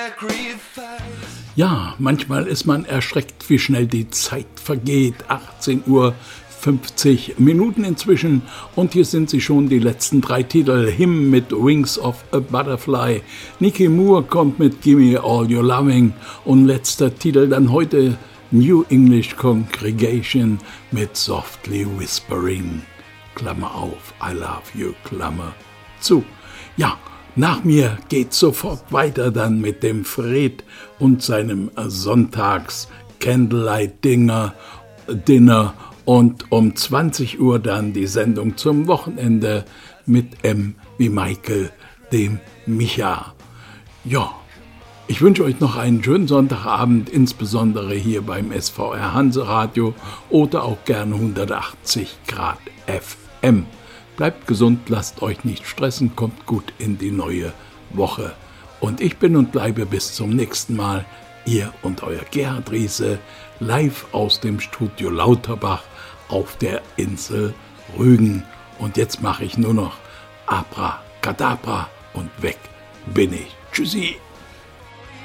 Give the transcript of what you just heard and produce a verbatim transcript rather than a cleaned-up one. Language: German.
Ja, manchmal ist man erschreckt, wie schnell die Zeit vergeht. achtzehn Uhr fünfzig Minuten inzwischen. Und hier sind sie schon, die letzten drei Titel. Him mit Wings of a Butterfly. Nicky Moore kommt mit Gimme All Your Loving. Und letzter Titel dann heute New English Congregation mit Softly Whispering. Klammer auf, I love you, Klammer zu. Ja, nach mir geht sofort weiter dann mit dem Fred und seinem Sonntags-Candlelight-Dinner Dinner und um zwanzig Uhr dann die Sendung zum Wochenende mit M wie Michael, dem Micha. Ja, ich wünsche euch noch einen schönen Sonntagabend, insbesondere hier beim S V R Hanseradio oder auch gerne hundertachtzig Grad F M. Bleibt gesund, lasst euch nicht stressen, kommt gut in die neue Woche. Und ich bin und bleibe bis zum nächsten Mal, ihr und euer Gerhard Riese, live aus dem Studio Lauterbach auf der Insel Rügen. Und jetzt mache ich nur noch Abracadabra und weg bin ich. Tschüssi.